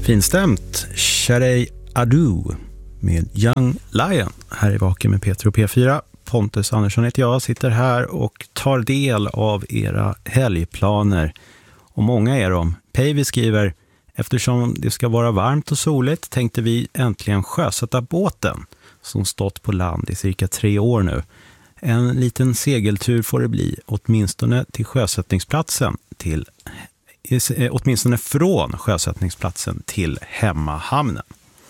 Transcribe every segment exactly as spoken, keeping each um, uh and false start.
Finstämt, Sharei Adu med Young Lion. Här är Vaken med Peter och P fyra. Pontus Andersson heter jag, sitter här och tar del av era helgplaner. Och många är de. Päivi skriver: eftersom det ska vara varmt och soligt tänkte vi äntligen sjösätta båten som stått på land i cirka tre år nu. En liten segeltur får det bli, åtminstone till sjösättningsplatsen till åtminstone från sjösättningsplatsen till hemmahamnen.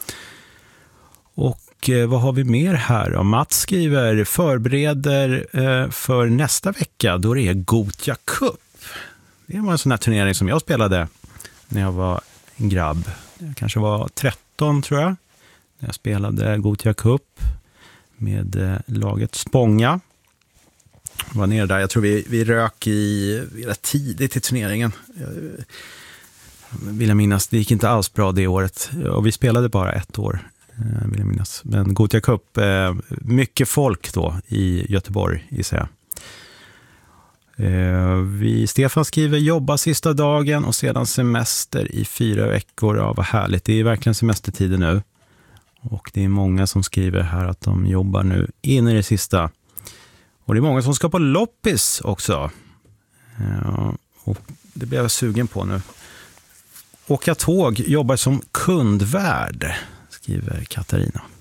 Och eh, vad har vi mer här då? Mats skriver: förbereder eh, för nästa vecka då det är Gothia Cup. Det var en sån här turnering som jag spelade när jag var en grabb. Jag kanske var tretton tror jag. När jag spelade Gothia Cup med eh, laget Spånga. Jag var nere där. Jag tror vi, vi rök i rätt tidigt i turneringen. Jag vill jag minnas, det gick inte alls bra det året. Och vi spelade bara ett år, vill jag minnas. Men Gothia Cup, mycket folk då i Göteborg, gissar jag. Vi, Stefan skriver: jobba sista dagen och sedan semester i fyra veckor. Ja, vad härligt. Det är verkligen semestertider nu. Och det är många som skriver här att de jobbar nu in i det sista. Och det är många som ska på loppis också. Ja, och det blir jag sugen på nu. Åka tåg, jobbar som kundvärd, skriver Katarina.